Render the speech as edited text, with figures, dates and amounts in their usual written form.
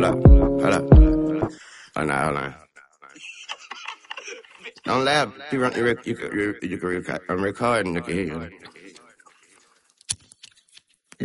Hold up. Oh, no, hold on. Don't laugh. You can record. I'm recording. You can hear you.